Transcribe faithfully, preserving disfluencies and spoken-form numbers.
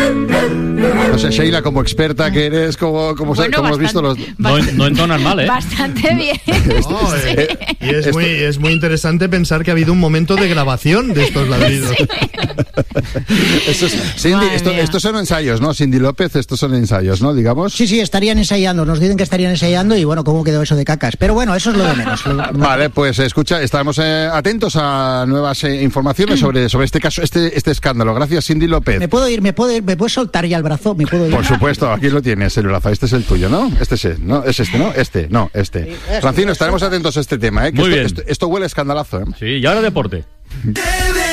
No sé, Sheila, como experta que eres, como, como, bueno, como has visto los... No, no entonan mal, ¿eh? Bastante bien. No, eh, y es muy, es muy interesante pensar que ha habido un momento de grabación de estos ladridos. Sí. Esto es, Cindy, esto, estos son ensayos, ¿no? Cindy López, estos son ensayos, ¿no? Digamos. Sí, sí, estarían ensayando. Nos dicen que estarían ensayando y bueno, ¿cómo quedó eso de cacas? Pero bueno, eso es lo de menos. Vale, pues escucha, estaremos eh, atentos a nuevas eh, informaciones sobre, sobre este caso, este, este escándalo. Gracias, Cindy López. ¿Me puedo ir? ¿Me puedo ir? ¿Me puedes soltar ya el brazo? ¿Me puedo ir? Por supuesto, aquí lo tienes, el brazo. Este es el tuyo, ¿no? Este es, ¿no? Es este, ¿no? Este, no, este. Sí, eso, Francino, eso. estaremos atentos a este tema, ¿eh? Que Muy esto, bien. Esto, esto huele a escandalazo, ¿eh? Sí, y ahora deporte.